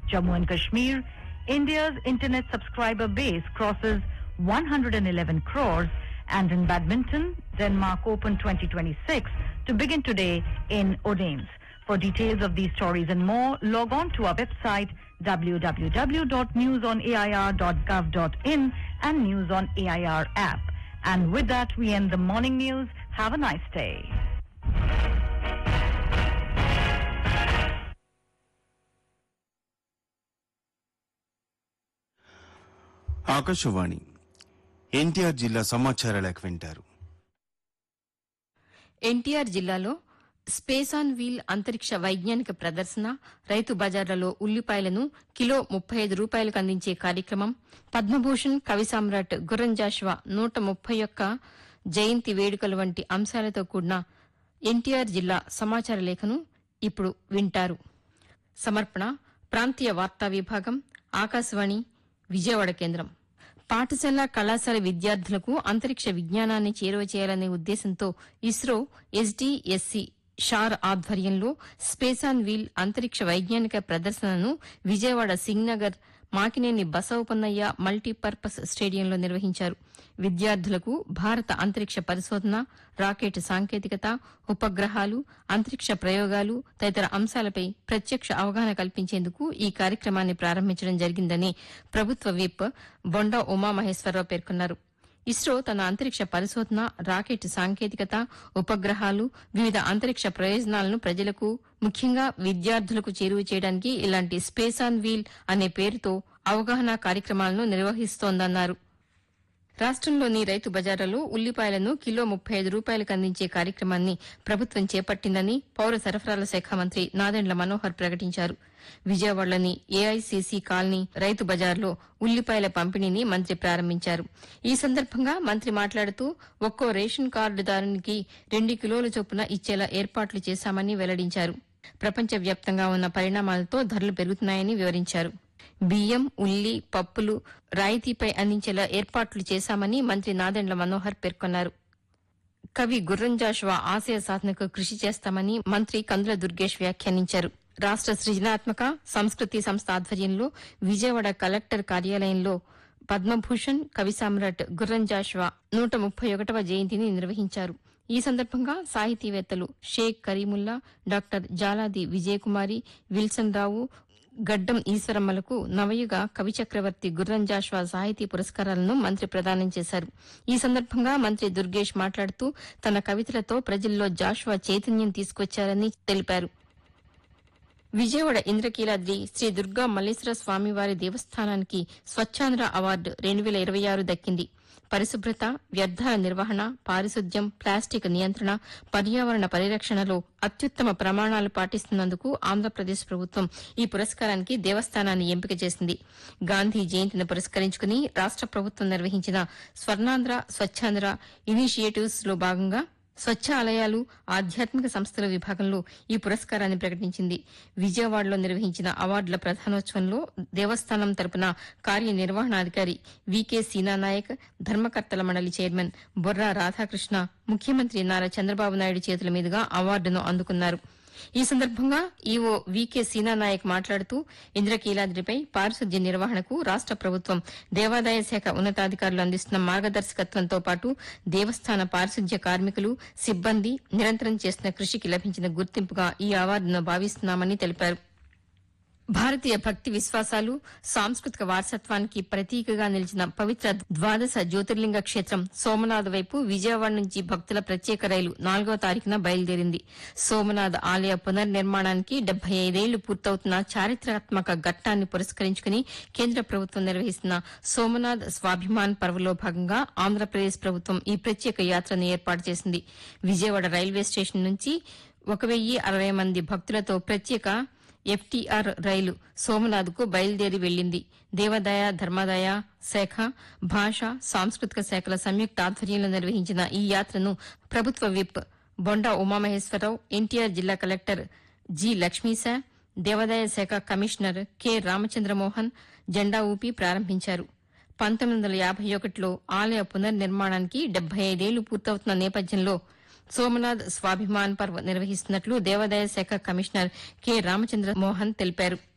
Jammu and Kashmir, India's internet subscriber base crosses 111 crores, and in badminton, Denmark Open 2026 to begin today in Odense. For details of these stories and more, log on to our website www.newsonair.gov.in and News on AIR app. And with that, we end the morning news. Have a nice day. Akashvani NTR జిల్లా సమాచార లేఖ వింటారు. ఎన్టీఆర్ జిల్లాలో space on wheel అంతరిక్ష వైజ్ఞానిక ప్రదర్శన, రైతు బజార్లలో ఉల్లిపాయలను కిలో 35 రూపాయలకు అందించే కార్యక్రమం, పద్మభూషణ్ కవి సామ్రాట్ గుర్రం జాషువా 131 జయంతి వేడుకలు వంటి అంశాలతో కూడిన ఎన్టీఆర్ జిల్లా సమాచార లేఖను ఇప్పుడు వింటారు. సమర్పణ ప్రాంతీయ వార్తా విభాగం, ఆకాశవాణి విజయవాడ కేంద్రం. పాఠశాల కళాశాల విద్యార్థులకు అంతరిక్ష విజ్ఞానాన్ని చేరువ చేయాలనే ఉద్దేశంతో ఇస్రో ఎస్డీఎస్సీ షార్ ఆధ్వర్యంలో స్పేస్ ఆన్ వీల్ అంతరిక్ష వైజ్ఞానిక ప్రదర్శనను విజయవాడ సింగ్నగర్ మాకినేని బసవపన్నయ్య మల్టీపర్పస్ స్టేడియంలో నిర్వహించారు. విద్యార్థులకు భారత అంతరిక్ష పరిశోధన, రాకెట్ సాంకేతికత, ఉపగ్రహాలు, అంతరిక్ష ప్రయోగాలు తదితర అంశాలపై ప్రత్యక్ష అవగాహన కల్పించేందుకు ఈ కార్యక్రమాన్ని ప్రారంభించడం జరిగిందని ప్రభుత్వ విప్ బొండా ఉమామహేశ్వరరావు పేర్కొన్నారు. ఇస్రో తన అంతరిక్ష పరిశోధన, రాకెట్ సాంకేతికత, ఉపగ్రహాలు, వివిధ అంతరిక్ష ప్రయోజనాలను ప్రజలకు, ముఖ్యంగా విద్యార్థులకు చేరువ చేయడానికి ఇలాంటి స్పేస్ ఆన్ వీల్ అనే పేరుతో అవగాహన కార్యక్రమాలను నిర్వహిస్తోందన్నారు. రాష్టంలోని రైతు బజార్లలో ఉల్లిపాయలను కిలో 35 రూపాయలకు అందించే కార్యక్రమాన్ని ప్రభుత్వం చేపట్టిందని పౌర సరఫరాల శాఖ మంత్రి నాదెండ్ల మనోహర్ ప్రకటించారు. విజయవాడలోని ఏఐసీసీ కాలనీ రైతు బజార్లో ఉల్లిపాయల పంపిణీని మంత్రి ప్రారంభించారు. ఈ సందర్భంగా మంత్రి మాట్లాడుతూ ఒక్కో రేషన్ కార్డుదారునికి 2 కిలోల చొప్పున ఇచ్చేలా ఏర్పాట్లు చేశామని వెల్లడించారు. ప్రపంచవ్యాప్తంగా ఉన్న పరిణామాలతో ధరలు పెరుగుతున్నాయని వివరించారు. బియ్యం, ఉల్లి, పప్పులు రాయితీపై అందించేలా ఏర్పాట్లు చేశామని మంత్రి నాదెండ్ల మనోహర్ పేర్కొన్నారు. కవి గుర్రం జాషువా ఆశయ సాధనకు కృషి చేస్తామని మంత్రి కందుల దుర్గేష్ వ్యాఖ్యానించారు. రాష్ట సృజనాత్మక సంస్కృతి సంస్థ ఆధ్వర్యంలో విజయవాడ కలెక్టర్ కార్యాలయంలో పద్మభూషణ్ కవి సామ్రాట్ గుర్రం జాషువా 131వ జయంతిని నిర్వహించారు. ఈ సందర్భంగా సాహితీవేత్తలు షేక్ కరీముల్లా, డాక్టర్ జాలాది విజయకుమారి, విల్సన్ రావు, గడ్డం ఈశ్వరమ్మలకు నవయుగ కవి చక్రవర్తి గుర్రం జాషువా సాహితీ పురస్కారాలను మంత్రి ప్రదానం చేశారు. ఈ సందర్భంగా మంత్రి దుర్గేష్ మాట్లాడుతూ తన కవితలతో ప్రజల్లో జాషువా చైతన్యం తీసుకొచ్చారని తెలిపారు. విజయవాడ ఇంద్రకీలాద్రి శ్రీ దుర్గా మల్లేశ్వర స్వామివారి దేవస్థానానికి స్వచ్ఛాంధ్ర అవార్డు 2026 దక్కింది. పరిశుభ్రత, వ్యర్థాల నిర్వహణ, పారిశుద్ధ్యం, ప్లాస్టిక్ నియంత్రణ, పర్యావరణ పరిరక్షణలో అత్యుత్తమ ప్రమాణాలు పాటిస్తున్నందుకు ఆంధ్రప్రదేశ్ ప్రభుత్వం ఈ పురస్కారానికి దేవస్థానాన్ని ఎంపిక చేసింది. గాంధీ జయంతిని పురస్కరించుకుని రాష్ట ప్రభుత్వం నిర్వహించిన స్వర్ణాంధ్ర, స్వచ్ఛాంధ్ర ఇనిషియేటివ్స్ లో భాగంగా స్వచ్ఛ ఆలయాలు, ఆధ్యాత్మిక సంస్థల విభాగంలో ఈ పురస్కారాన్ని ప్రకటించింది. విజయవాడలో నిర్వహించిన అవార్డుల ప్రధానోత్సవంలో దేవస్థానం తరపున కార్యనిర్వహణాధికారి వికే సీనానాయక్, ధర్మకర్తల మండలి చైర్మన్ బొర్రా రాధాకృష్ణ, ముఖ్యమంత్రి నారా చంద్రబాబు నాయుడు చేతుల మీదుగా అవార్డును అందుకున్నారు. ఈ సందర్భంగా ఈవో వికే సీనానాయక్ మాట్లాడుతూ ఇంద్రకీలాద్రిపై పారిశుద్ధ్య నిర్వహణకు రాష్ట ప్రభుత్వం, దేవాదాయ శాఖ ఉన్నతాధికారులు అందిస్తున్న మార్గదర్శకత్వంతో పాటు దేవస్థాన పారిశుద్ధ్య కార్మికులు, సిబ్బంది నిరంతరం చేస్తున్న కృషికి లభించిన గుర్తింపుగా ఈ అవార్డును భావిస్తున్నామని తెలిపారు. భారతీయ భక్తి విశ్వాసాలు, సాంస్కృతిక వారసత్వానికి ప్రతీకగా నిలిచిన పవిత్ర ద్వాదశ జ్యోతిర్లింగ క్షేత్రం సోమనాథ్ వైపు విజయవాడ నుంచి భక్తుల ప్రత్యేక రైలు 4వ తారీఖున బయలుదేరింది. సోమనాథ్ ఆలయ పునర్నిర్మాణానికి 75 ఏళ్లు పూర్తవుతున్న చారిత్రాత్మక ఘట్టాన్ని పురస్కరించుకుని కేంద్ర ప్రభుత్వం నిర్వహిస్తున్న సోమనాథ్ స్వాభిమాన్ పర్వలో భాగంగా ఆంధ్రప్రదేశ్ ప్రభుత్వం ఈ ప్రత్యేక యాత్రను ఏర్పాటు చేసింది. విజయవాడ రైల్వే స్టేషన్ నుంచి 1060 మంది భక్తులతో ప్రత్యేక ఎఫ్టీఆర్ రైలు సోమనాథ్కు బయలుదేరి వెళ్లింది. దేవాదాయ ధర్మాదాయ శాఖ, భాష, సాంస్కృతిక శాఖల సంయుక్త ఆధ్వర్యంలో నిర్వహించిన ఈ యాత్రను ప్రభుత్వ విప్ బొండా ఉమామహేశ్వరరావు, ఎన్టీఆర్ జిల్లా కలెక్టర్ జి లక్ష్మీశ, దేవాదాయ శాఖ కమిషనర్ కె రామచంద్రమోహన్ జెండా ఊపి ప్రారంభించారు. 1951లో ఆలయ పునర్నిర్మాణానికి 75 ఏళ్లు పూర్తవుతున్న నేపథ్యంలో సోమనాథ్ స్వాభిమాన్ పర్వ్ నిర్వహిస్తున్నట్లు దేవాదాయ శాఖ కమిషనర్ కె రామచంద్ర మోహన్ తెలిపారు.